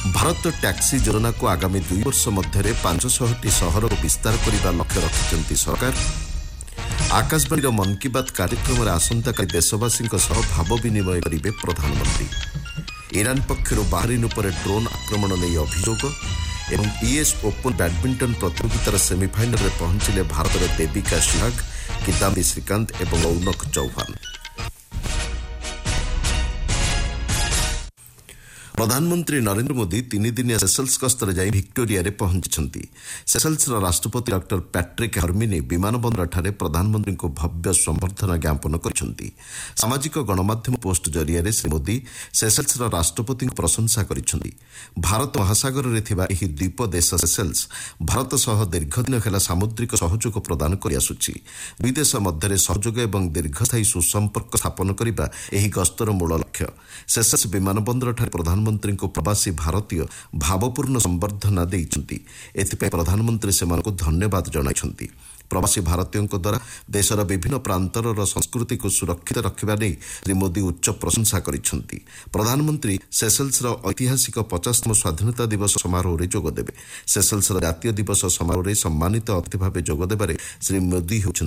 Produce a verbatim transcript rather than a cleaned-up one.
Bharat taxi योजना को आगामी दुई वर्ष मध्य पांच सौ टी सहर को विस्तार करने लक्ष्य रखिंट सरकार। आकाशवाणी मन की बात कार्यक्रम में आसंताकाली देशवासी भाव विनिमय करेंगे प्रधानमंत्री। ईरान पक्षर बाहरीन उपर ड्रोन आक्रमण नहीं अभियोग एवं यूएस ओपन बैडमिंटन प्रतियोगितार सेमिफाइनल में पहुंचले भारतर देविका सहवाग, किदाम्बी श्रीकांत एवं रौनक चौहान। प्रधानमंत्री नरेंद्र मोदी तीन दिनिया सेशेल्स गस्तर जाई विक्टोरिया रे पहुंची। सेशेल्स राष्ट्रपति डॉक्टर पैट्रिक हर्मिनी विमानबंदर ठारे प्रधानमंत्री को भव्य संबर्धना ज्ञापन करिसेंती। सामाजिक गणमाध्यम पोस्ट जरिया श्री मोदी सेशेल्स राष्ट्रपति को प्रशंसा करिसेंती। भारत महासागर रे थिबा एही द्वीप देश सेशेल्स भारत सह दीर्घदिन हेला सामुद्रिक सहयोग प्रदान करि आसुछि। दुई देश मध्य सहयोग एवं दीर्घस्थायी सुसंपर्क स्थापन करिबा एही गस्तर मूल लक्ष्य। सेशेल्स विमानबंदर ठारे प्रधान प्रधानमंत्री को प्रवासी भारतीय भावपूर्ण संबर्धना देइछंती। एथिपे प्रधानमंत्री सेमानकु धन्यवाद जणाइछंती। प्रवासी भारतीयों द्वारा देशर विभिन्न प्रांतर संस्कृति को सुरक्षित रखा नहीं श्री मोदी उच्च प्रशंसा करिसेंती। प्रधानमंत्री सेशेल्स ऐतिहासिक पचासतम स्वाधीनता दिवस समारोह में जोगदेवे। सेशेल्स जातीय दिवस समारोह में सम्मानित अतिथि भाव जोगदेबारे श्री मोदी होउछंती